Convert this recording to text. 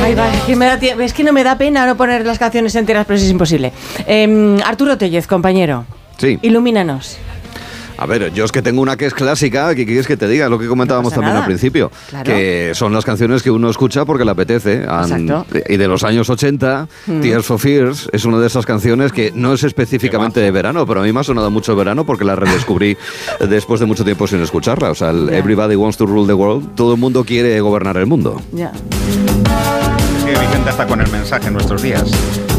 Ay, va, es que no me da pena no poner las canciones enteras, pero eso es imposible. Arturo Tellez, compañero. Sí. Ilumínanos. A ver, yo es que tengo una que es clásica, ¿qué quieres que te diga? Lo que comentábamos también al principio, claro. Que son las canciones que uno escucha porque le apetece. Exacto. Y de los años 80, Tears for Fears es una de esas canciones que no es específicamente de verano, pero a mí me ha sonado mucho verano porque la redescubrí después de mucho tiempo sin escucharla. O sea, el Everybody Wants to Rule the World, todo el mundo quiere gobernar el mundo. Ya. Es que Vicente está con el mensaje en nuestros días.